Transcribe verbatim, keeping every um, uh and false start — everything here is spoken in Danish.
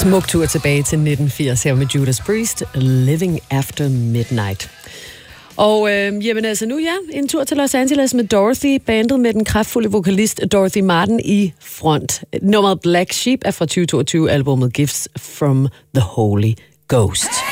Smuk tur tilbage til nitten firs her med Judas Priest, Living After Midnight. Og øh, jamen altså nu ja, en tur til Los Angeles med Dorothy, bandet med den kraftfulde vokalist Dorothy Martin i front. Nummeret Black Sheep er fra tyve toogtyve albumet Gifts from the Holy Ghost.